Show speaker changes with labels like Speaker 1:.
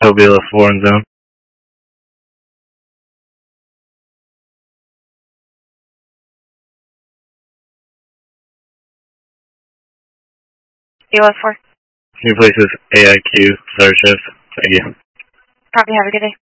Speaker 1: Tobila foreign zone.
Speaker 2: Kilo 4.
Speaker 1: New places AIQ, third shift. Thank you.
Speaker 2: Copy, have a good day.